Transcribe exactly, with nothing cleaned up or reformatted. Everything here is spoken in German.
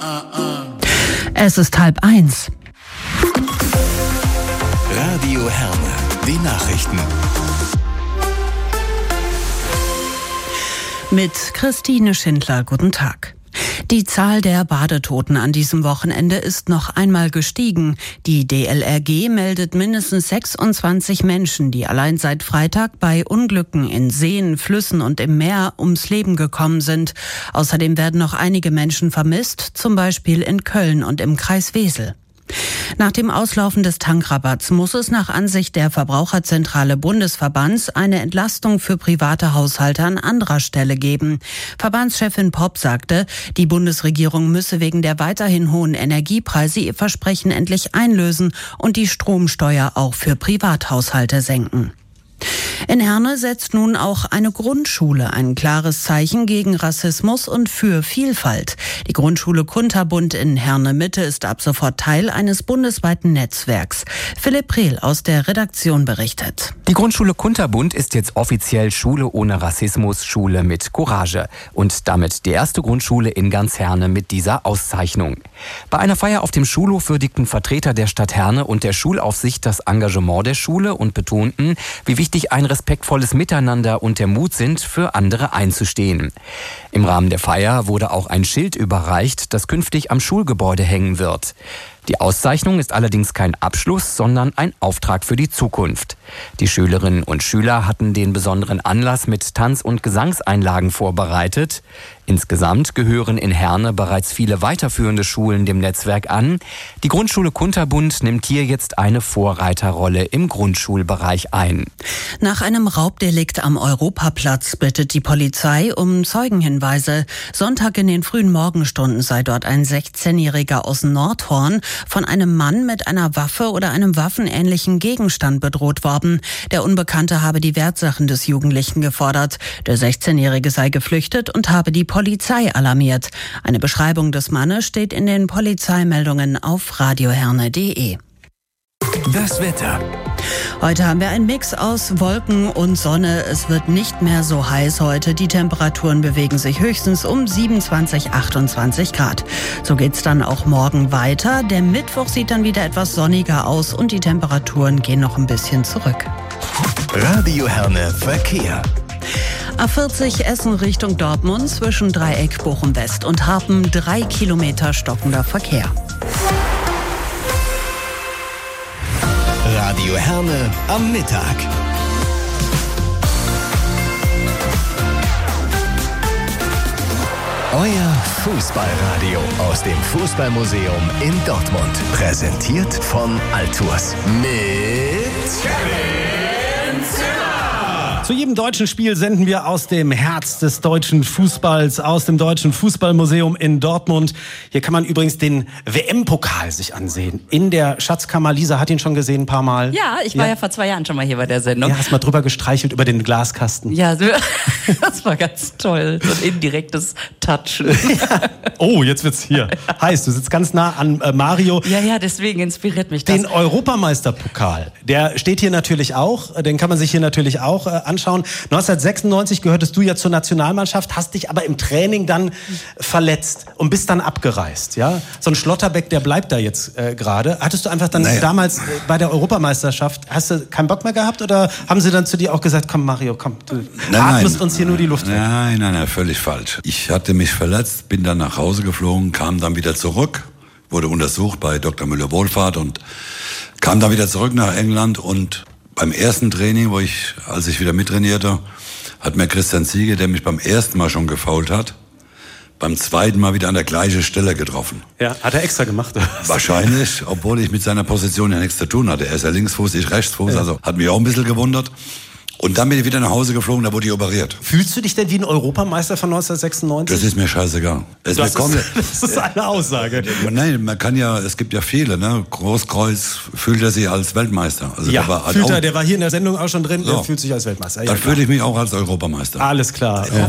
Es ist halb eins. Radio Herne, die Nachrichten. Mit Christine Schindler, guten Tag. Die Zahl der Badetoten an diesem Wochenende ist noch einmal gestiegen. Die D L R G meldet mindestens sechsundzwanzig Menschen, die allein seit Freitag bei Unglücken in Seen, Flüssen und im Meer ums Leben gekommen sind. Außerdem werden noch einige Menschen vermisst, zum Beispiel in Köln und im Kreis Wesel. Nach dem Auslaufen des Tankrabatts muss es nach Ansicht der Verbraucherzentrale Bundesverbands eine Entlastung für private Haushalte an anderer Stelle geben. Verbandschefin Popp sagte, die Bundesregierung müsse wegen der weiterhin hohen Energiepreise ihr Versprechen endlich einlösen und die Stromsteuer auch für Privathaushalte senken. In Herne setzt nun auch eine Grundschule ein klares Zeichen gegen Rassismus und für Vielfalt. Die Grundschule Kunterbund in Herne-Mitte ist ab sofort Teil eines bundesweiten Netzwerks. Philipp Rehl aus der Redaktion berichtet. Die Grundschule Kunterbund ist jetzt offiziell Schule ohne Rassismus, Schule mit Courage. Und damit die erste Grundschule in ganz Herne mit dieser Auszeichnung. Bei einer Feier auf dem Schulhof würdigten Vertreter der Stadt Herne und der Schulaufsicht das Engagement der Schule und betonten, wie wichtig ein respektvolles Miteinander und der Mut sind, für andere einzustehen. Im Rahmen der Feier wurde auch ein Schild überreicht, das künftig am Schulgebäude hängen wird. Die Auszeichnung ist allerdings kein Abschluss, sondern ein Auftrag für die Zukunft. Die Schülerinnen und Schüler hatten den besonderen Anlass mit Tanz- und Gesangseinlagen vorbereitet. Insgesamt gehören in Herne bereits viele weiterführende Schulen dem Netzwerk an. Die Grundschule Kunterbund nimmt hier jetzt eine Vorreiterrolle im Grundschulbereich ein. Nach einem Raubdelikt am Europaplatz bittet die Polizei um Zeugenhinweise. Sonntag in den frühen Morgenstunden sei dort ein sechzehnjähriger aus Nordhorn von einem Mann mit einer Waffe oder einem waffenähnlichen Gegenstand bedroht worden. Der Unbekannte habe die Wertsachen des Jugendlichen gefordert. Der sechzehnjährige sei geflüchtet und habe die Polizei alarmiert. Eine Beschreibung des Mannes steht in den Polizeimeldungen auf radioherne punkt de. Das Wetter. Heute haben wir einen Mix aus Wolken und Sonne. Es wird nicht mehr so heiß heute. Die Temperaturen bewegen sich höchstens um siebenundzwanzig, achtundzwanzig Grad. So geht's dann auch morgen weiter. Der Mittwoch sieht dann wieder etwas sonniger aus und die Temperaturen gehen noch ein bisschen zurück. Radio Herne Verkehr. A vierzig Essen Richtung Dortmund zwischen Dreieck Bochum West und Harpen drei Kilometer stockender Verkehr. Radio Herne am Mittag. Euer Fußballradio aus dem Fußballmuseum in Dortmund. Präsentiert von Altours. Mit Kevin Zimmer. Zu jedem deutschen Spiel senden wir aus dem Herz des deutschen Fußballs, aus dem Deutschen Fußballmuseum in Dortmund. Hier kann man übrigens den W M-Pokal sich ansehen. In der Schatzkammer. Lisa hat ihn schon gesehen ein paar Mal. Ja, ich war ja, ja vor zwei Jahren schon mal hier bei der Sendung. Ja, hast mal drüber gestreichelt über den Glaskasten. Ja, das war ganz toll. So ein indirektes Touchen. Ja. Oh, jetzt wird's hier heiß. Du sitzt ganz nah an äh, Mario. Ja, ja, deswegen inspiriert mich das. Den Europameisterpokal, der steht hier natürlich auch. Den kann man sich hier natürlich auch äh, anschauen. neunzehnhundertsechsundneunzig gehörtest du ja zur Nationalmannschaft, hast dich aber im Training dann verletzt und bist dann abgereist. Ja? So ein Schlotterbeck, der bleibt da jetzt äh, gerade. Hattest du einfach dann naja. damals äh, bei der Europameisterschaft, hast du keinen Bock mehr gehabt oder haben sie dann zu dir auch gesagt, komm Mario, komm, du nein, atmest nein. uns hier nur die Luft weg? Nein, nein, nein, völlig falsch. Ich hatte mich verletzt, bin dann nach Hause geflogen, kam dann wieder zurück, wurde untersucht bei Doktor Müller-Wohlfahrt und kam dann wieder zurück nach England und beim ersten Training, wo ich, als ich wieder mittrainierte, hat mir Christian Ziege, der mich beim ersten Mal schon gefoult hat, beim zweiten Mal wieder an der gleichen Stelle getroffen. Ja, hat er extra gemacht? Oder? Wahrscheinlich, obwohl ich mit seiner Position ja nichts zu tun hatte. Er ist ja Linksfuß, ich Rechtsfuß, ja. Also hat mich auch ein bisschen gewundert. Und dann bin ich wieder nach Hause geflogen, da wurde ich operiert. Fühlst du dich denn wie ein Europameister von neunzehnhundertsechsundneunzig? Das ist mir scheißegal. Es das, ist, das ist eine Aussage. Nein, man kann ja, es gibt ja viele, ne? Großkreuz fühlt er sich als Weltmeister. Also ja, der war, fühlt auch, er, der war hier in der Sendung auch schon drin, so. Der fühlt sich als Weltmeister. Ja, dann fühle ich mich auch als Europameister. Alles klar. Ja.